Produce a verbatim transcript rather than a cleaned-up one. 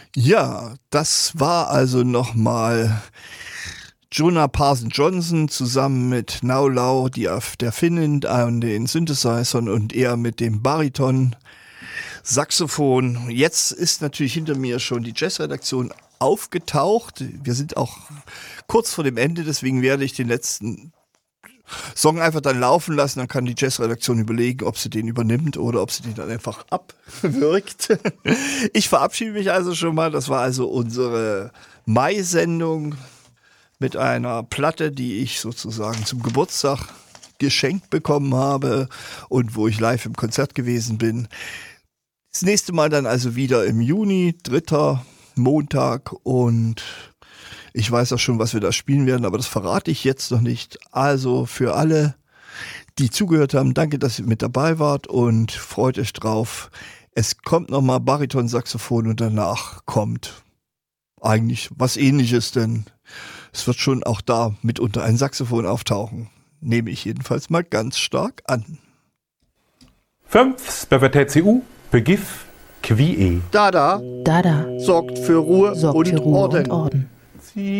Ja, das war also nochmal Jonah Parson-Johnson zusammen mit Now Lau, die auf der Finnin an den Synthesizern und er mit dem Bariton Saxophon. Jetzt ist natürlich hinter mir schon die Jazzredaktion aufgetaucht. Wir sind auch kurz vor dem Ende, deswegen werde ich den letzten Song einfach dann laufen lassen. Dann kann die Jazzredaktion überlegen, ob sie den übernimmt oder ob sie den dann einfach abwirkt. Ich verabschiede mich also schon mal. Das war also unsere Mai-Sendung mit einer Platte, die ich sozusagen zum Geburtstag geschenkt bekommen habe und wo ich live im Konzert gewesen bin. Das nächste Mal dann also wieder im Juni, dritter Montag, und ich weiß auch schon, was wir da spielen werden, aber das verrate ich jetzt noch nicht. Also für alle, die zugehört haben, danke, dass ihr mit dabei wart und freut euch drauf. Es kommt nochmal Bariton-Saxophon und danach kommt eigentlich was Ähnliches, denn es wird schon auch da mitunter ein Saxophon auftauchen. Nehme ich jedenfalls mal ganz stark an. Fünf, Bevertät C U, Begif, Qui E. Dada, Dada sorgt für Ruhe, sorgt und, für Ruhe Orden. und Orden.